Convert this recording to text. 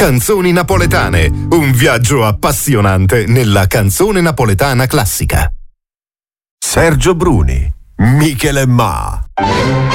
Canzoni napoletane, un viaggio appassionante nella canzone napoletana classica. Sergio Bruni, Michele Ma.